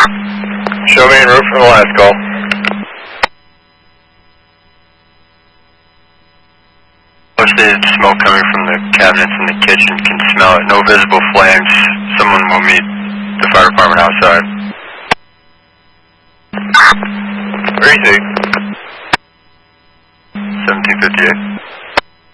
Show me en route for the last call. Posted smoke coming from the cabinets in the kitchen. Can smell it. No visible flames. Someone will meet the fire department outside. Where is he? 1758.